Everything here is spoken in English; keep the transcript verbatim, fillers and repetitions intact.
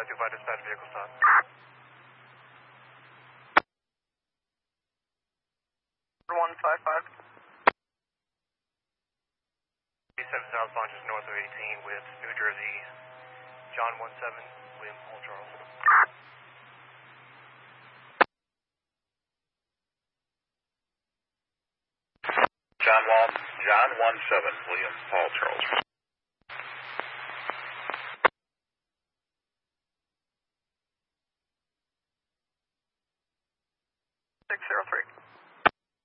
five two five dispatch vehicle stop. one five five. seven southbound just north of eighteen with New Jersey, John one seven, William Paul Charles. John one, John one seven, William Paul Charles. six zero three.